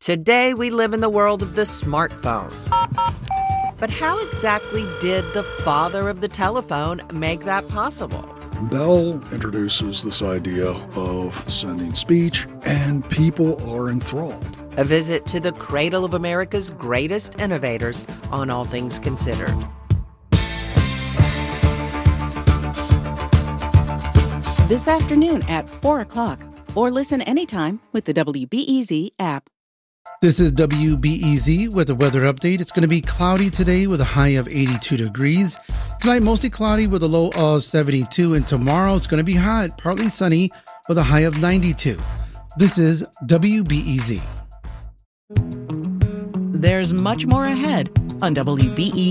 Today, we live in the world of the smartphone. But how exactly did the father of the telephone make that possible? Bell introduces this idea of sending speech, and people are enthralled. A visit to the cradle of America's greatest innovators on All Things Considered. This afternoon at 4 o'clock, or listen anytime with the WBEZ app. This is WBEZ with a weather update. It's going to be cloudy today with a high of 82 degrees. Tonight, mostly cloudy with a low of 72. And tomorrow, it's going to be hot, partly sunny with a high of 92. This is WBEZ. There's much more ahead on WBEZ.